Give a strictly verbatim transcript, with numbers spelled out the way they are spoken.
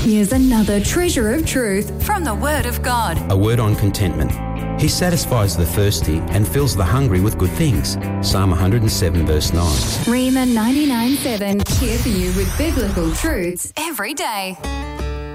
Here's another treasure of truth from the Word of God. A word on contentment. He satisfies the thirsty and fills the hungry with good things. Psalm one hundred seven verse nine. Rima ninety-nine point seven, here for you with biblical truths every day.